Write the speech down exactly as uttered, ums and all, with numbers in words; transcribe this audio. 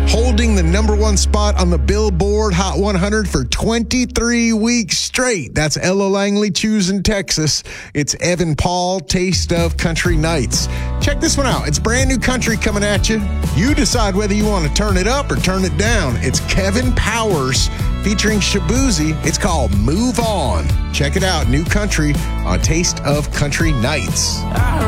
holding the number one spot on the Billboard Hot one hundred for twenty-three weeks straight. That's Ella Langley choosing Texas. It's Evan Paul, Taste of Country Nights. Check this one out. It's brand new country coming at you. You decide whether you want to turn it up or turn it down. It's Kevin Powers featuring Shabuzi. It's called Move On. Check it out. New country on Taste of Country Nights.